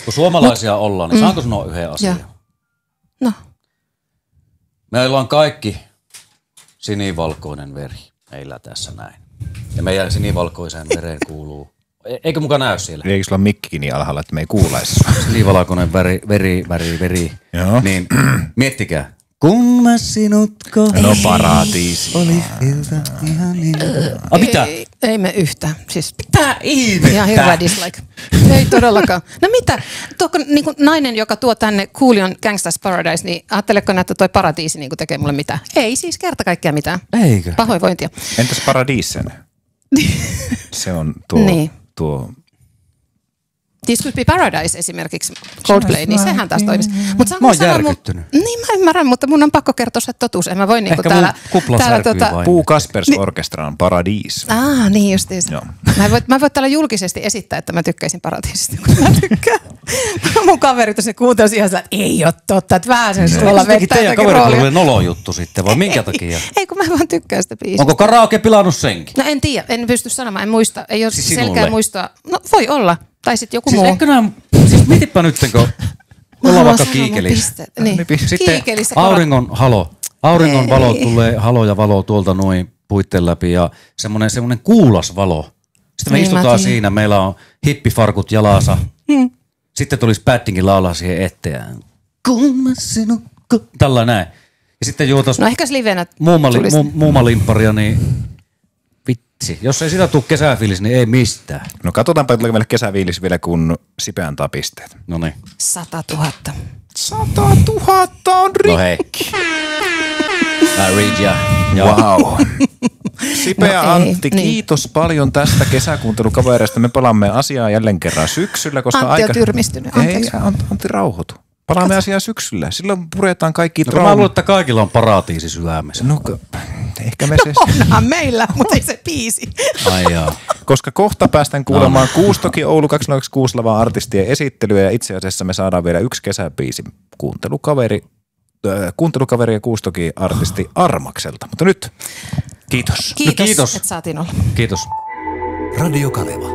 Kun suomalaisia ollaan, niin saanko sanoa yhden asian? No. Meillä on kaikki sinivalkoinen veri meillä tässä näin. Ja meidän sinivalkoiseen vereen kuuluu. Eikö muka näy siellä? Eikö sulla mikkikin niin alhaalla, että me ei kuulaisi? Sinivalkoinen veri. Joo. Niin miettikää. Kun mä sinut kohdin. No paratiisi. Oli ilta ihan niin. Mitä? Ei me yhtään. Siis Mitä ihmettä? ihan hirveä dislike. Ei todellakaan. No mitä? Tuohon niin nainen, joka tuo tänne Coolion Gangsta's Paradise, niin ajatteleko että toi paratiisi niin tekee mulle mitään? Ei siis kerta kaikkea mitään. Eikö? Pahoinvointia. Entäs Paradiisen? Se on tuo This Could Be Paradise esimerkiksi, Coldplay, niin sehän taas toimisi. Mä oon järkyttynyt. Niin mä ymmärrän, mutta mun on pakko kertoa se totuus. En mä voi niinku täällä Puu Kaspers Orkestran Paradiis. Niin justiinsa. Joo. Mä voin täällä julkisesti esittää, että mä tykkäisin Paratiisista, kun mä tykkään. Mun kaverit se kuuntelisi ihan että ei ole totta, että vähän sen sulla vettää teidän kaverilla oli nolo juttu sitten, vai minkä takia? Ei, kun mä vaan tykkään sitä biisiä. Onko karaoke pilannut senkin? No en tiedä, en pysty sanomaan, en muista. Ei ole Siis selkeä sinulle? muistoa. No voi olla. Tai sitten joku muu. Siis mietipä nyt, kun ollaan vaikka kiikelissä. Niin. Sitten Kiikelissä auringon valo tulee, halo ja valo tuolta noin puitten läpi ja semmoinen kuulas valo. Sitten me istutaan siinä, meillä on hippifarkut jalassa. Sitten tulisi Paddingin laulaa siihen eteen. Tällä näin. Ja sitten juotais no ehkä livenä muumalimpparia, niin vitsi. Jos ei sitä tule kesäfiilis, niin ei mistään. No katsotaanpa, tuleeko meille kesäfiilis vielä, kun Sipe antaa pisteet. Noniin. 100 000. 100 000 on rikki. No hei. I read ya. Wow. Sipe ja Antti, niin. kiitos paljon tästä kesäkuuntelukavereista. Me palaamme asiaa jälleen kerran syksyllä, koska Antti on tyrmistynyt. Ei, Antti rauhoitu. Palaamme asiaa syksyllä. Silloin puretaan kaikki No, mä luulen, että kaikilla on paratiisi sydämessä. No, ehkä me onhan meillä, mutta ei se biisi. Ai jaa. Koska kohta päästään kuulemaan Kuustoki Oulu 206 lavaa artistien esittelyä ja itse asiassa me saadaan vielä yksi kesäbiisi kuuntelukaveri ja Kuustoki artisti Armakselta. Mutta nyt kiitos. Kiitos, että saatiin olla. Kiitos. Radio Kaleva.